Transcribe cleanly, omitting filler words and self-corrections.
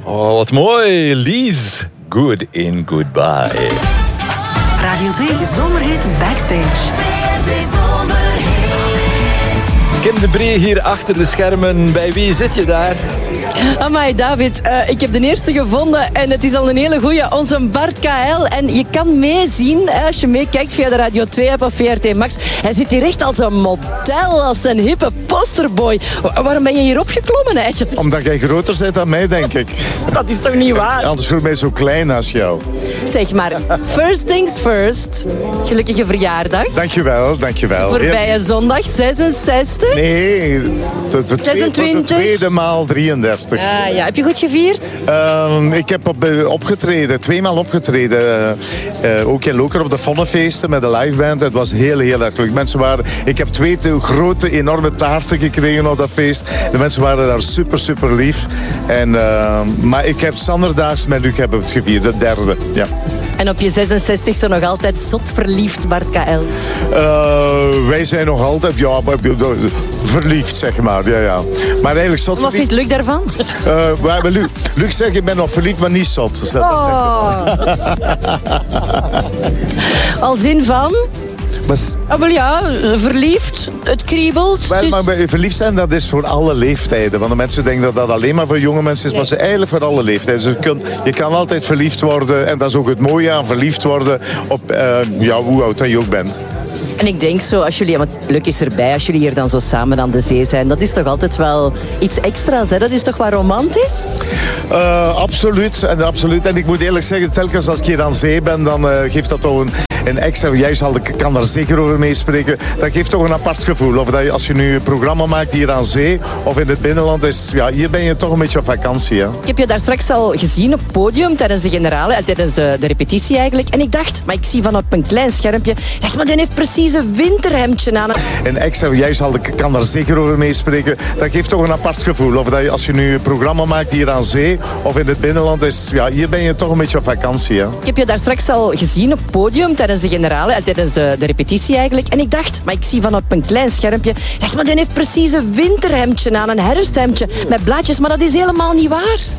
Oh, wat mooi. Lies, good in goodbye. Radio 2 Zomerhit Backstage. Kim de Bree hier achter de schermen. Bij wie zit je daar? Amai, David, ik heb de eerste gevonden en het is al een hele goeie. Onze Bart KL. En je kan meezien, als je meekijkt via de Radio 2-app of VRT Max. Hij zit hier echt als een model, als een hippe posterboy. Waarom ben je hier opgeklommen eigenlijk? Omdat jij groter bent dan mij, denk ik. Dat is toch niet waar? Anders voel ik mij zo klein als jou. Zeg maar, first things first. Gelukkige verjaardag. Dankjewel. Voorbije zondag, 66. Nee, de 26. tweede maal 33. Ja. Heb je goed gevierd? Ik heb opgetreden, 2 maal opgetreden. Ook in Lokeren op de Vonnefeesten met de liveband. Het was heel erg leuk. Ik heb 2 grote, enorme taarten gekregen op dat feest. De mensen waren daar super lief. Maar ik heb Sanderdaags met Luc hebben het gevierd, de derde. Ja. En op je 66 zo nog altijd zot verliefd, Bart KL? Wij zijn nog altijd verliefd, zeg maar. Ja. Maar eigenlijk zot. Wat vindt Luc daarvan? Luc zegt, ik ben nog verliefd, maar niet zot. Dus Al zin van? Wel ja, verliefd, het kriebelt. Maar verliefd zijn, dat is voor alle leeftijden. Want de mensen denken dat dat alleen maar voor jonge mensen is. Maar het is eigenlijk voor alle leeftijden. Dus je kan altijd verliefd worden. En dat is ook het mooie aan verliefd worden. Op hoe oud je ook bent. En ik denk zo, als jullie, want Luc is erbij, als jullie hier dan zo samen aan de zee zijn, dat is toch altijd wel iets extra's, hè? Dat is toch wel romantisch? Absoluut. En ik moet eerlijk zeggen, telkens als ik hier aan zee ben, dan geeft dat toch een extra... Jij kan daar zeker over meespreken. Dat geeft toch een apart gevoel. Of dat als je nu een programma maakt hier aan zee of in het binnenland, hier ben je toch een beetje op vakantie. Hè? Ik heb je daar straks al gezien op het podium tijdens de generale, tijdens de repetitie eigenlijk. En ik dacht, maar ik zie van op een klein schermpje, maar die heeft precies een winterhemdje aan. Een extra... Jij kan daar zeker over meespreken. Dat geeft toch een apart gevoel. Of dat als je nu een programma maakt hier aan zee of in het binnenland, hier ben je toch een beetje op vakantie. Hè? Ik heb je daar straks al gezien op het podium tijdens de generale, tijdens de repetitie eigenlijk. En ik dacht, maar ik zie van op een klein schermpje, maar die heeft precies een winterhemdje aan, een herfsthemdje met blaadjes, maar dat is helemaal niet waar.